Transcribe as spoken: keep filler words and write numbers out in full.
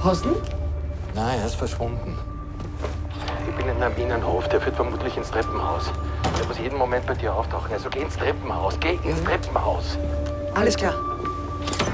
Horsten? Nein, er ist verschwunden. Ich bin in einem Innenhof, der führt vermutlich ins Treppenhaus. Der muss jeden Moment bei dir auftauchen. Also geh ins Treppenhaus, geh ins Treppenhaus. Alles klar.